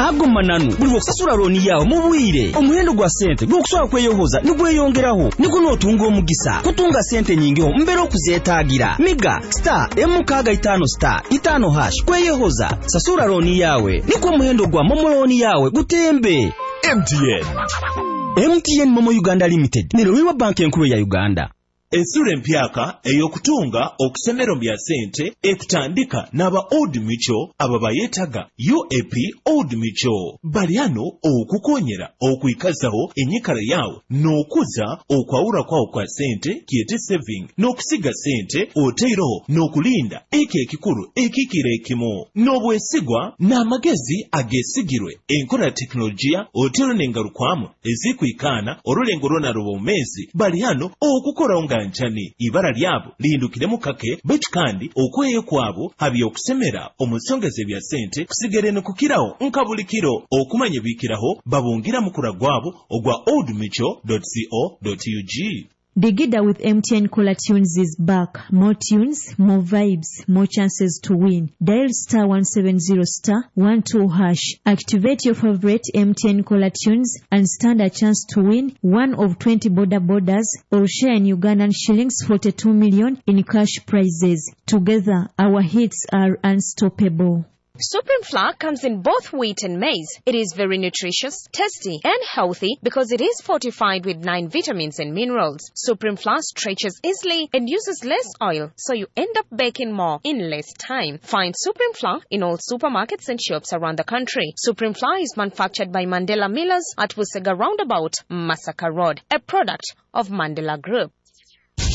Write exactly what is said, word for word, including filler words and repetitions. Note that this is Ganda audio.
ago mananu buli okusasula looni yawo mu bwire omuhendo gwa sente gw'okusobola kweyohoza nigweyongeraho niko n'otunga omugisa kutunga sente nyingiho mbere okuzeetaagira miga star emukaga itano star itano hash kweyohoza sasula looni yawe niko omuhendo gwa momo looni yawe gutembe. M T N M T N Momo Uganda Limited ni Ruiwa Bank enkulu ya Uganda. Ensure mpyaka eyokutunga okusemero bya sente ekutandika n'aba Old Mutual ababayetaga U A P Old Mutual baliano okukonyera okuikazaho enyikala yawo n'okuza okwawura kwawo kwa sente kiyete saving n'okusiga sente oteeroho n'okulinda eki ekikulu ekikire ekimo n'obwesigwa n'amagezi agesigirwe enkola teknolojia oteero n'engalukwamu ezikuikana olulengo lwona lw'omezi baliano okukora nga nchani ibara lyabo lihindukiremu kake bechi kandi okweye kwabo habi okusemera omusongeze bya sente kusigerene kukiraho nkabulikiro okumanye bikiraho babungira mukura gwabo ogwa old mutual dot co dot u g. Digida with M T N Caller Tunes is back. More tunes, more vibes, more chances to win. Dial star one seven zero star one two hash. Activate your favorite M T N Caller Tunes and stand a chance to win one of twenty border borders or share in Ugandan shillings forty-two million in cash prizes. Together, our hits are unstoppable. Supreme Flour comes in both wheat and maize. It is very nutritious, tasty, and healthy because it is fortified with nine vitamins and minerals. Supreme Flour stretches easily and uses less oil, so you end up baking more in less time. Find Supreme Flour in all supermarkets and shops around the country. Supreme Flour is manufactured by Mandela Millers at Wusega Roundabout, Masaka Road, a product of Mandela Group.